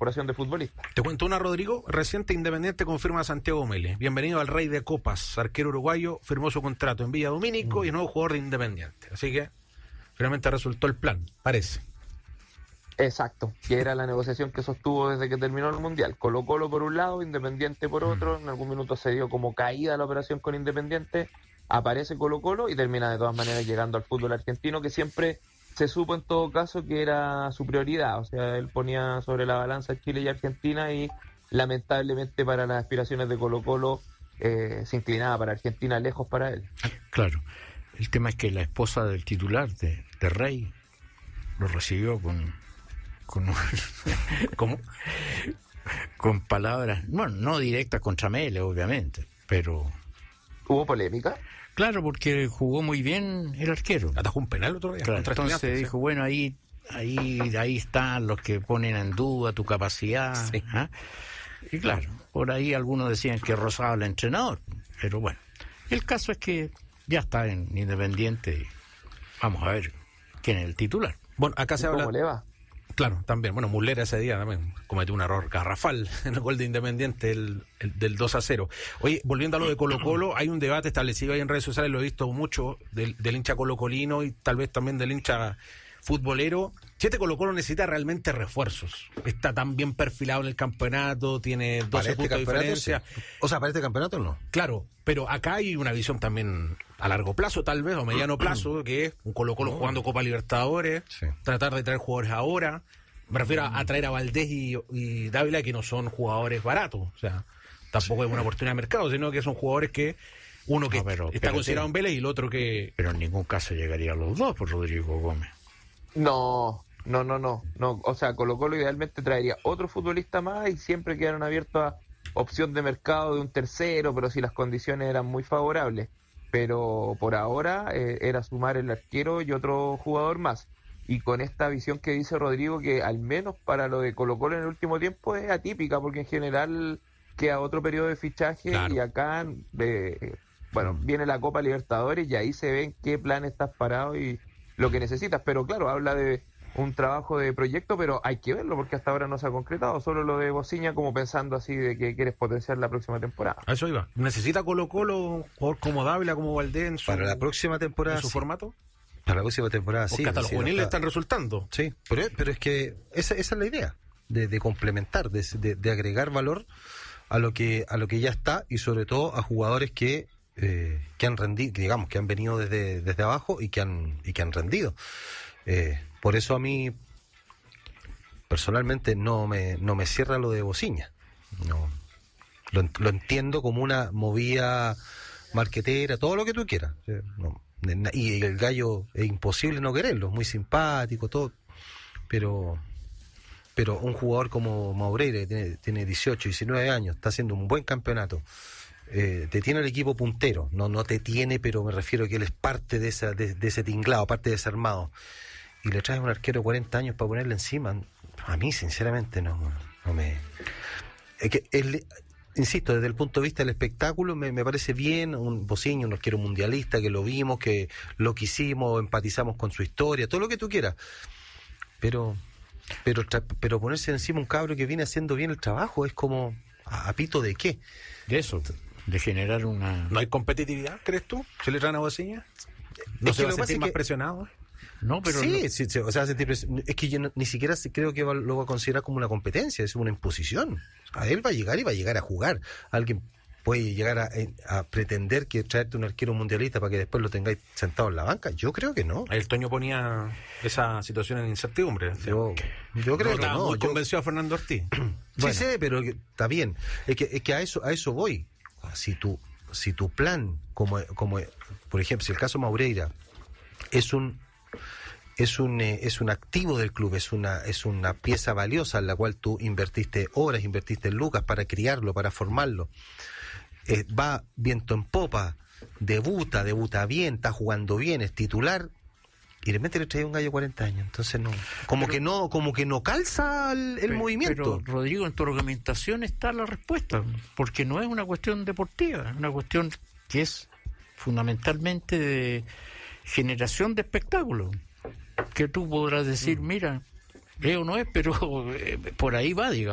incorporación de futbolistas. Te cuento una, Rodrigo. Reciente Independiente confirma a Santiago Mele. Bienvenido al Rey de Copas. Arquero uruguayo, firmó su contrato en Villa Domínico y es nuevo jugador de Independiente. Así que finalmente resultó el plan, parece. Exacto, que era la negociación que sostuvo desde que terminó el Mundial. Colo-Colo por un lado, Independiente por otro. En algún minuto se dio como caída la operación con Independiente. Aparece Colo-Colo y termina de todas maneras llegando al fútbol argentino, que siempre se supo en todo caso que era su prioridad. O sea, él ponía sobre la balanza Chile y Argentina y lamentablemente para las aspiraciones de Colo-Colo se inclinaba para Argentina, lejos para él. Claro, el tema es que la esposa del titular de Rey lo recibió con ¿Cómo? con palabras, bueno, no directas contra Mele, obviamente, pero... ¿Hubo polémica? Claro, porque jugó muy bien el arquero. Atajó un penal el otro día. Claro, entonces dijo, bueno, ahí están los que ponen en duda tu capacidad. Sí. ¿Ah? Y claro, por ahí algunos decían que rozaba al entrenador, pero bueno, el caso es que ya está en Independiente y vamos a ver quién es el titular. Bueno, acá se habla... ¿Cómo le va? Claro, también. Bueno, Muslera ese día también cometió un error garrafal en el gol de Independiente del 2-0. Oye, volviendo a lo de Colo-Colo, hay un debate establecido ahí en redes sociales, lo he visto mucho, del hincha colocolino y tal vez también del hincha futbolero. Si este Colo-Colo necesita realmente refuerzos, está tan bien perfilado en el campeonato, tiene 12 puntos de diferencia. Sí. O sea, para este campeonato no. Claro, pero acá hay una visión también a largo plazo, tal vez, o mediano plazo, que es un Colo-Colo jugando Copa Libertadores, sí. Tratar de traer jugadores ahora. Me refiero a traer a Valdés y Dávila, que no son jugadores baratos, o sea, tampoco es una oportunidad de mercado, sino que son jugadores que uno que está considerado en Vélez y el otro que... Pero en ningún caso llegaría a los dos por Rodrigo Gómez. No. O sea, Colo-Colo idealmente traería otro futbolista más y siempre quedaron abiertos a opción de mercado de un tercero, pero si las condiciones eran muy favorables. Pero por ahora era sumar el arquero y otro jugador más. Y con esta visión que dice Rodrigo, que al menos para lo de Colo-Colo en el último tiempo es atípica, porque en general queda otro periodo de fichaje, claro. Y acá viene la Copa Libertadores y ahí se ven qué plan estás parado y lo que necesitas. Pero claro, habla de un trabajo de proyecto, pero hay que verlo porque hasta ahora no se ha concretado, solo lo de Bociña como pensando así de que quieres potenciar la próxima temporada. A eso iba. ¿Necesita Colo-Colo como Dávila, como Valdés para la próxima temporada, en su formato? Para la próxima temporada porque hasta los juveniles están resultando. Sí, pero es que esa es la idea, de complementar, de agregar valor a lo que ya está, y sobre todo a jugadores que han rendido, digamos, que han venido desde abajo y que han rendido. Por eso a mí personalmente no me cierra lo de Bociña. No, lo entiendo como una movida marquetera, todo lo que tú quieras. No, y el gallo es imposible no quererlo, es muy simpático, todo, pero un jugador como Moreira, que tiene 18, 19 años, está haciendo un buen campeonato, te tiene el equipo puntero, no te tiene, pero me refiero a que él es parte de ese tinglado, parte de ese armado, y le traes un arquero de 40 años para ponerle encima. A mí sinceramente no me... Es que insisto, desde el punto de vista del espectáculo me parece bien un Bociña, un arquero mundialista, que lo vimos, que lo quisimos, empatizamos con su historia, todo lo que tú quieras, pero ponerse encima un cabro que viene haciendo bien el trabajo es como ¿a pito de qué? De eso, de generar una... ¿No hay competitividad, crees tú? ¿Se le traen a Bociña? ¿No se va a sentir más presionado? No, pero sí, o sea, es que yo ni siquiera creo que lo va a considerar como una competencia, es una imposición. A él va a llegar a jugar. Alguien puede llegar a pretender que traerte un arquero mundialista para que después lo tengáis sentado en la banca. Yo creo que no. El Toño ponía esa situación en incertidumbre. Yo creo que no. Muy convenció a Fernando Ortiz. Bueno. Sí, pero está bien. Es que a eso voy. Si tu plan, como por ejemplo, si el caso Moreira es un activo del club, es una pieza valiosa en la cual tú invertiste horas, invertiste lucas para criarlo, para formarlo, va viento en popa, debuta bien, está jugando bien, es titular, y de repente le trae un gallo de 40 años, entonces como que no calza el movimiento. Pero Rodrigo, en tu argumentación está la respuesta, porque no es una cuestión deportiva, es una cuestión que es fundamentalmente de generación de espectáculo, que tú podrás decir, mira, o no es, pero por ahí va, digamos.